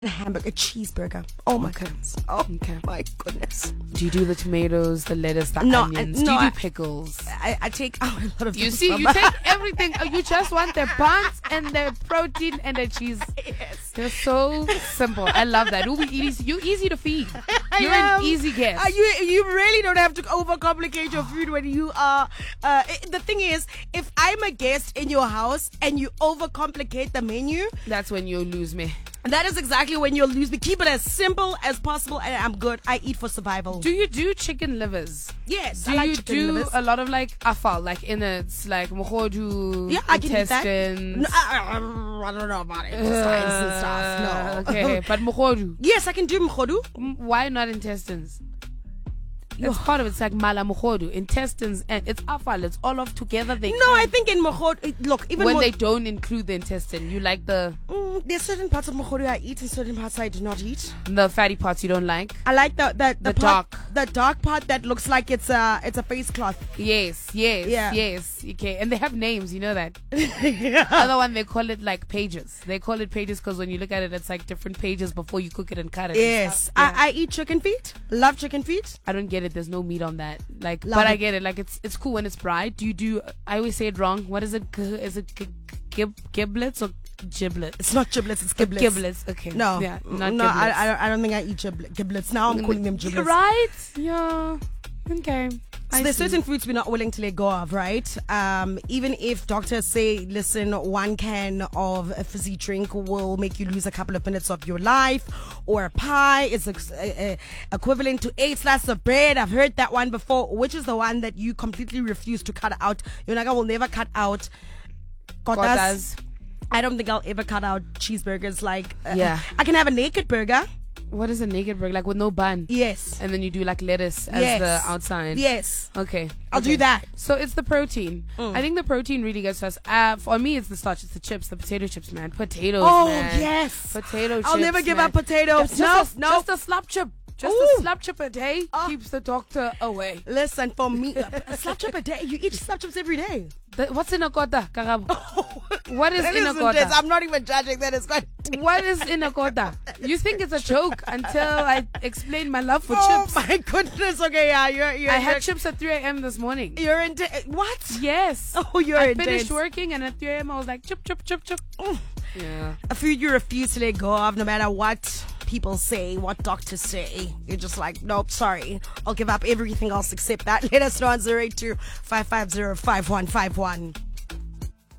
hamburger, a cheeseburger. Oh my goodness. Oh Okay. my goodness. Do you do the tomatoes, the lettuce, the No, onions? no, do you I- do pickles? I take out a lot of You things see, from- you take everything. You just want the buns and the protein and the cheese. Yes. They're so simple. I love that. You're easy to feed. You're am. an easy guest. You really don't have to overcomplicate your food when you are. The thing is, if I'm a guest in your house and you overcomplicate the menu, That's when you lose me. that is exactly when you'll lose me. Keep it as simple as possible, and I'm good. I eat for survival. Do you do chicken livers? Yes, Do I like you chicken do livers. a lot of like afal, like innards, like mohodu, Yeah, I can eat that. intestines? No, I don't know about it. Science and stuff. No. Okay, but mohodu. Yes, I can do mkhodu. Why not intestines? It's part of it. It's like mala mohodu, intestines, and it's afal. It's all off together. They No, I think in mkhodu, look, even when mo- they don't include the intestine, you like the there's certain parts of mkhodu I eat and certain parts I do not eat. fatty parts you don't like. I like the part, dark. the dark part that looks like it's a face cloth. Yes, Yeah. yes. Okay, and they have names. You know that. Other one they call it like pages. They call it pages because when you look at it, it's like different pages before you cook it and cut it. and Yes, stuff. Yeah. I eat chicken feet. Love chicken feet. I don't get it. There's no meat on that. Like, Love but I it. get it. Like, it's cool when it's fried. Do you do? I always say it wrong. What is it? Is it giblets or giblets? It's not giblets, it's giblets. Giblets. Okay. No, Yeah. Not no, giblets. I don't think I eat giblets. Now I'm calling them giblets. Right? Yeah. Okay. So there's certain foods we're not willing to let go of, right? Even if doctors say, listen, 1 can of a fizzy drink will make you lose a couple of minutes of your life, or a pie is equivalent to 8 slices of bread. I've heard that one before. Which is the one that you completely refuse to cut out? Yonaga will never cut out kotas. Kotas. I don't think I'll ever cut out cheeseburgers. Like, Yeah. I can have a naked burger. What is a naked burger? Like with no bun? Yes. And then you do like lettuce as Yes. the outside? Yes. Okay. I'll do that. So it's the protein. I think the protein really gets us. For me, it's the starch. It's the chips, the potato chips, man. Potatoes, Oh, man. yes. Potato chips. I'll never give man. up potatoes. Just No. Just a slap chip. Just Ooh. a slap chip a day keeps the doctor away. Listen, for me, a slap chip a day. You eat slap chips every day. What's in a kota, Karabo? What is That in a isn't it. kota? I'm not even judging that. It's quite. What is in a kota? You think it's a joke until I explain my love for Oh chips. my goodness. Okay, yeah, you're I had chips at 3 a.m. this morning. You're in. What? Yes. Oh, you're I intense. finished working and at 3 a.m. I was like, chip, chip, chip, chip. Yeah. A food you refuse to let go of, no matter what people say, what doctors say. You're just like, nope, sorry. I'll give up everything else except that. Let us know on 082 550 5151.